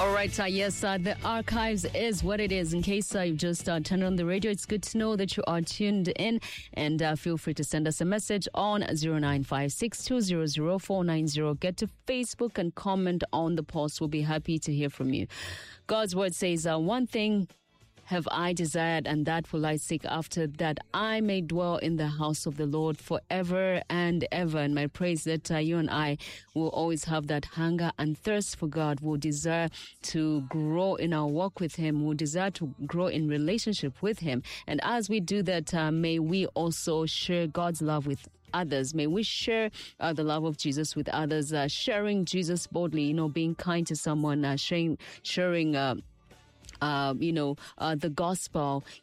All right, yes, the archives is what it is. In case you've just turned on the radio, it's good to know that you are tuned in, and feel free to send us a message on 0956200490. Get to Facebook and comment on the post. We'll be happy to hear from you. God's word says, one thing have I desired, and that will I seek after, that I may dwell in the house of the Lord forever and ever. And my praise that you and I will always have that hunger and thirst for God. We'll desire to grow in our walk with Him. We'll desire to grow in relationship with Him. And as we do that, may we also share God's love with others. May we share the love of Jesus with others, sharing Jesus boldly, being kind to someone, sharing the gospel,